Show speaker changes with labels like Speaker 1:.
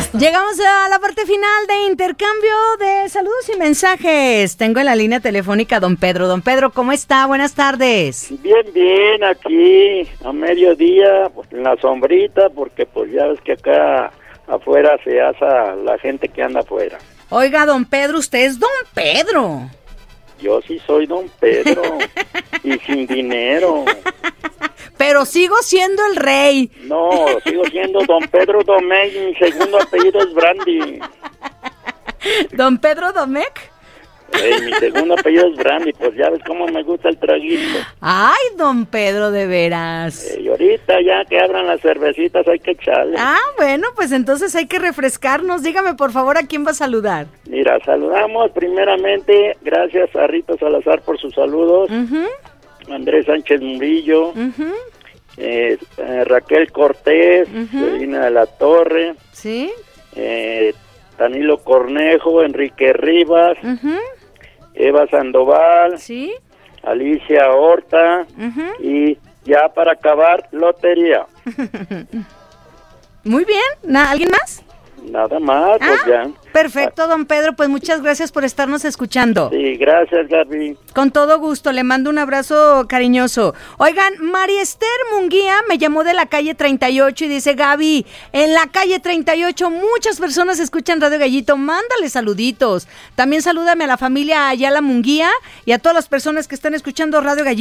Speaker 1: Llegamos a la parte final de intercambio de saludos y mensajes. Tengo en la línea telefónica a don Pedro. Don Pedro, ¿cómo está? Buenas tardes.
Speaker 2: Bien, aquí a mediodía, pues en la sombrita, porque pues ya ves que acá afuera se asa la gente que anda afuera.
Speaker 1: Oiga, don Pedro, usted es don Pedro.
Speaker 2: Yo sí soy don Pedro y sin dinero.
Speaker 1: Pero sigo siendo el rey.
Speaker 2: No, sigo siendo don Pedro Domecq y mi segundo apellido es Brandy.
Speaker 1: ¿Don Pedro Domecq?
Speaker 2: Mi segundo apellido es Brandy, pues ya ves cómo me gusta el traguito.
Speaker 1: Ay, don Pedro, de veras.
Speaker 2: Y ahorita ya que abran las cervecitas hay que echarle.
Speaker 1: Ah, bueno, pues entonces hay que refrescarnos. Dígame, por favor, ¿a quién va a saludar?
Speaker 2: Mira, saludamos primeramente, gracias a Rito Salazar por sus saludos. Andrés Sánchez Murillo, Raquel Cortés, Selina de la Torre,
Speaker 1: ¿sí?
Speaker 2: Danilo Cornejo, Enrique Rivas, Eva Sandoval,
Speaker 1: ¿sí?
Speaker 2: Alicia Horta y ya para acabar, lotería.
Speaker 1: Muy bien, ¿alguien más?
Speaker 2: Nada más, pues ya.
Speaker 1: Perfecto, don Pedro, pues muchas gracias por estarnos escuchando.
Speaker 2: Sí, gracias, Gaby.
Speaker 1: Con todo gusto, le mando un abrazo cariñoso. Oigan, María Esther Munguía me llamó de la calle 38 y dice, Gaby, en la calle 38 muchas personas escuchan Radio Gallito, mándale saluditos. También salúdame a la familia Ayala Munguía y a todas las personas que están escuchando Radio Gallito.